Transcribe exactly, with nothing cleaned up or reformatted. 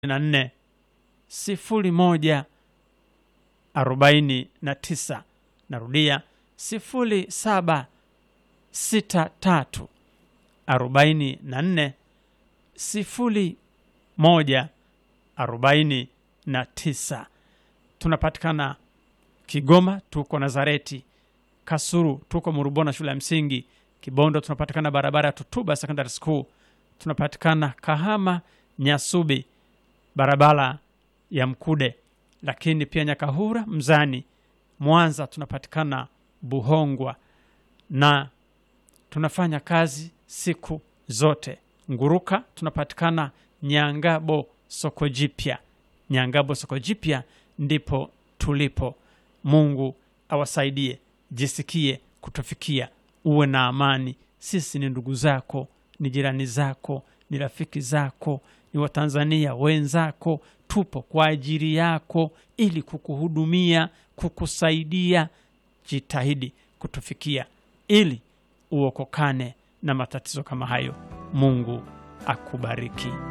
na nne sifuri moja arobaini na tisa. Narudia sifuri saba sita tatu arobaini na nne sifuri moja arobaini na tisa. Tunapatikana Kigoma, tuko Nazareti. Kasuru tuko Murubona shule ya msingi. Kibondo tunapatikana barabara ya Tutuba Secondary School. Tunapatikana Kahama Nyasubi barabara ya Mkude. Lakini pia Nyakahura Mzani. Mwanza tunapatikana Buhongwa, na tunafanya kazi siku zote. Nguruka tunapatikana Nyangabo Soko Jipya. Nyangabo Soko Jipya ndipo tulipo. Mungu awasaidie, jisikie kutufikia, uwe na amani. Sisi ni ndugu zako, ni jirani zako, ni rafiki zako, ni Watanzania wenzako. Tupo kwa ajili yako ili kukuhudumia, kukusaidia. Jitahidi kutufikia ili uokokane na matatizo kama hayo. Mungu akubariki.